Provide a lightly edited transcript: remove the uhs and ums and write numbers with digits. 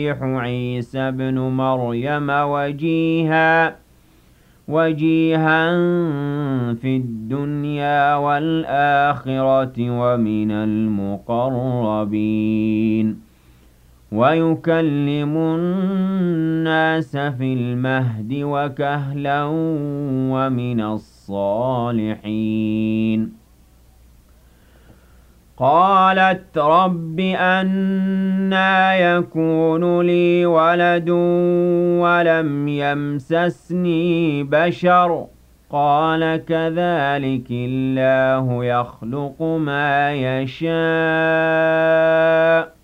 عيسى ابن مريم وجيها في الدنيا والآخرة ومن المقربين ويكلم الناس في المهد وكهلا ومن الصالحين قالت رب أنى يكون لي ولد ولم يمسسني بشر قال كذلك الله يخلق ما يشاء